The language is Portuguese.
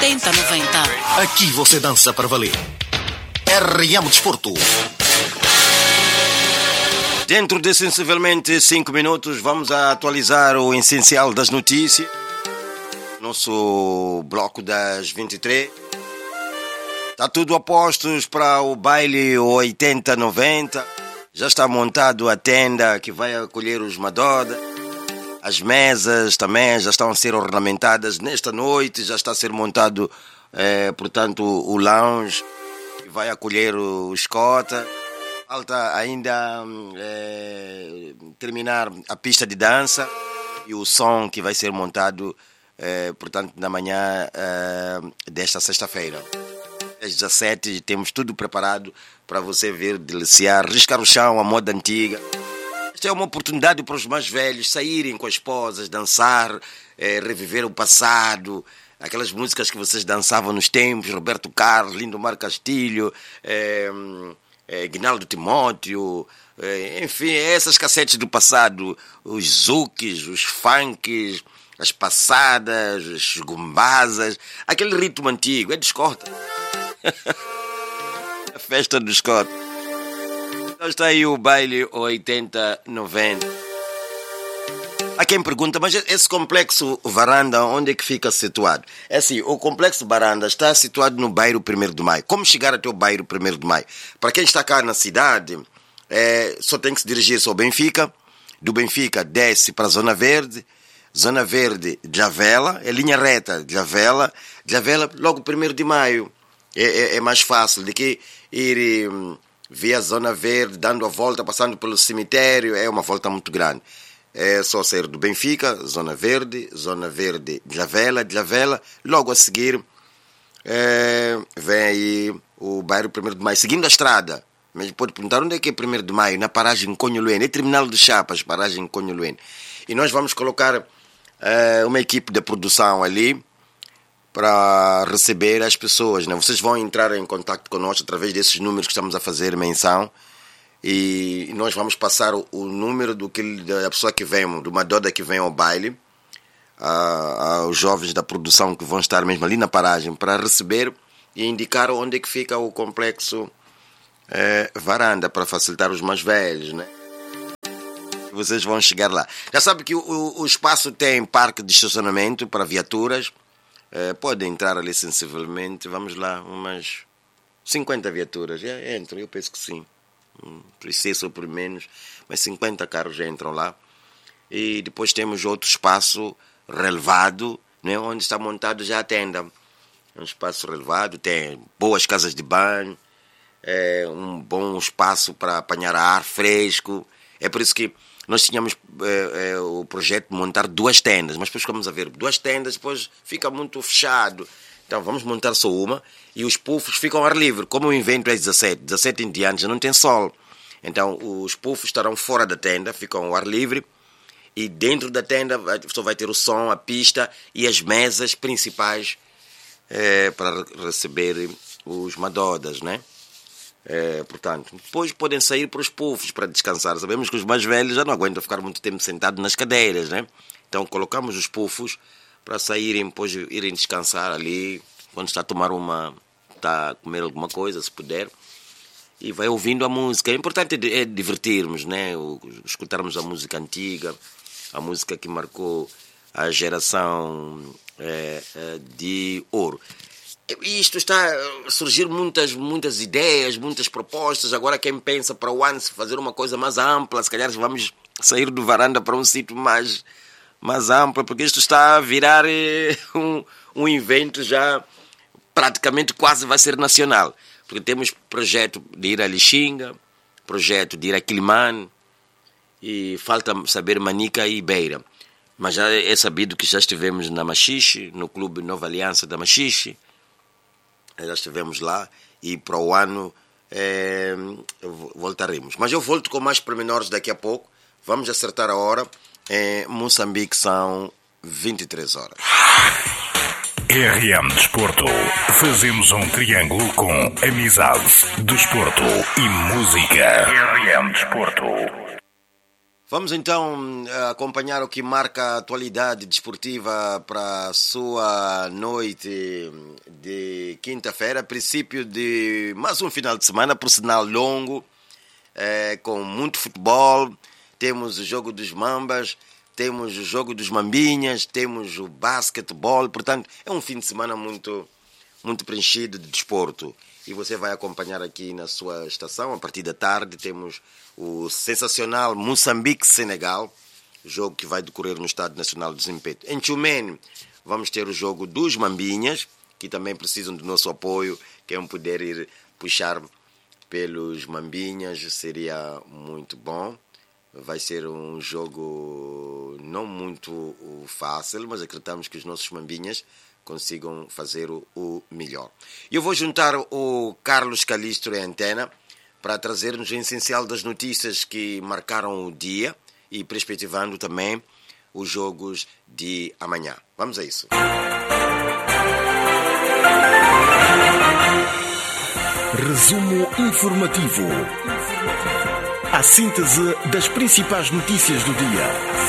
8090. Aqui você dança para valer. RM Desporto. Dentro de sensivelmente 5 minutos vamos a atualizar o essencial das notícias. Nosso bloco das 23. Está tudo a postos para o baile 80-90. Já está montado a tenda que vai acolher os Madoda. As mesas também já estão a ser ornamentadas nesta noite. Já está a ser montado, portanto, o lounge que vai acolher o escota. Falta ainda terminar a pista de dança e o som que vai ser montado, portanto, na manhã desta sexta-feira. Às 17 temos tudo preparado para você vir deliciar, riscar o chão, a moda antiga. Esta é uma oportunidade para os mais velhos saírem com as esposas, dançar, reviver o passado, aquelas músicas que vocês dançavam nos tempos, Roberto Carlos, Lindomar Castilho, Guinaldo Timóteo, enfim, essas cassetes do passado, os zoukes, os funks, as passadas, as gumbazas, aquele ritmo antigo, é discorda. A festa do escote. Então está aí o baile 80-90. Há quem pergunta, mas esse complexo Varanda, onde é que fica situado? É assim, o complexo Varanda está situado no bairro 1º de Maio. Como chegar até o bairro 1º de Maio? Para quem está cá na cidade, só tem que se dirigir-se ao Benfica. Do Benfica desce para a Zona Verde, Javela, é linha reta, Javela, logo 1º de Maio. É mais fácil do que ir via Zona Verde, dando a volta, passando pelo cemitério, é uma volta muito grande. É só sair do Benfica, Zona Verde, Javela, logo a seguir vem aí o bairro 1º de Maio, seguindo a estrada. Mas pode perguntar onde é que é 1º de Maio, na paragem Conho-Luene, é Terminal de Chapas, paragem Conho-Luene. E nós vamos colocar uma equipe de produção ali, para receber as pessoas, né? Vocês vão entrar em contato conosco através desses números que estamos a fazer menção e nós vamos passar o número da pessoa que vem, de uma doda que vem ao baile, aos jovens da produção que vão estar mesmo ali na paragem para receber e indicar onde é que fica o complexo Varanda, para facilitar os mais velhos, né? Vocês vão chegar lá. Já sabe que o espaço tem parque de estacionamento para viaturas. Pode entrar ali sensivelmente, vamos lá, umas 50 viaturas, entram, eu penso que sim, por excesso ou por menos, mas 50 carros já entram lá. E depois temos outro espaço relevado, né, onde está montado já a tenda. É um espaço relevado, tem boas casas de banho, um bom espaço para apanhar ar fresco. É por isso que nós tínhamos o projeto de montar 2 tendas, mas depois ficamos a ver 2 tendas, depois fica muito fechado. Então vamos montar só uma e os puffs ficam ao ar livre. Como o evento é 17 em diante já não tem sol. Então os puffs estarão fora da tenda, ficam ao ar livre e dentro da tenda só vai ter o som, a pista e as mesas principais para receber os Madodas, né? Portanto, depois podem sair para os puffs para descansar. Sabemos que os mais velhos já não aguentam ficar muito tempo sentados nas cadeiras, né? Então colocamos os puffs para saírem, depois irem descansar ali, quando está a comer alguma coisa, se puder, e vai ouvindo a música. O importante é divertirmos, né? Escutarmos a música antiga, a música que marcou a geração de ouro. Isto está a surgir muitas ideias, muitas propostas. Agora quem pensa para o ano se fazer uma coisa mais ampla, se calhar vamos sair do Varanda para um sítio mais amplo, porque isto está a virar um evento já praticamente quase vai ser nacional. Porque temos projeto de ir a Lixinga, projeto de ir a Quilimane e falta saber Manica e Beira. Mas já é sabido que já estivemos na Machixe, no Clube Nova Aliança da Machixe. Já estivemos lá e para o ano voltaremos. Mas eu volto com mais pormenores daqui a pouco. Vamos acertar a hora. Em Moçambique são 23 horas. RM Desporto. Fazemos um triângulo com amizade, desporto e música. RM Desporto. Vamos então acompanhar o que marca a atualidade desportiva para a sua noite de quinta-feira, princípio de mais um final de semana, por sinal longo, com muito futebol. Temos o jogo dos Mambas, temos o jogo dos Mambinhas, temos o basquetebol. Portanto, é um fim de semana muito preenchido de desporto. E você vai acompanhar aqui na sua estação. A partir da tarde temos o sensacional Moçambique-Senegal, jogo que vai decorrer no Estádio Nacional de Zimpeto. Em Tchumene vamos ter o jogo dos Mambinhas, que também precisam do nosso apoio. Quem puder ir puxar pelos Mambinhas seria muito bom. Vai ser um jogo não muito fácil, mas acreditamos que os nossos Mambinhas consigam fazer o melhor. Eu vou juntar o Carlos Calistro e a Antena para trazer-nos o essencial das notícias que marcaram o dia e perspectivando também os jogos de amanhã. Vamos a isso. Resumo informativo. A síntese das principais notícias do dia.